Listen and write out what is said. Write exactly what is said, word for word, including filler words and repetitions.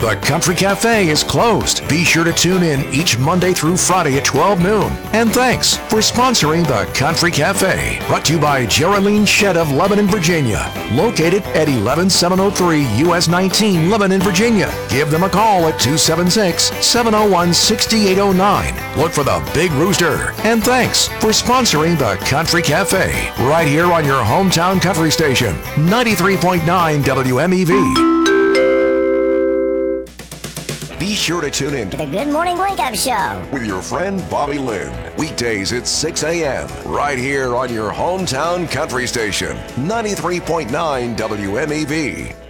The Country Cafe is closed. Be sure to tune in each Monday through Friday at twelve noon. And thanks for sponsoring The Country Cafe. Brought to you by Geraldine Shedd of Lebanon, Virginia. Located at eleven seven oh three U S nineteen, Lebanon, Virginia. Give them a call at two seven six, seven oh one, six eight oh nine. Look for the Big Rooster. And thanks for sponsoring The Country Cafe. Right here on your hometown country station, ninety-three point nine W M E V. Be sure to tune in to the Good Morning Wake Up Show with your friend Bobby Lynn. Weekdays at six a.m. right here on your hometown country station, ninety-three point nine W M E V.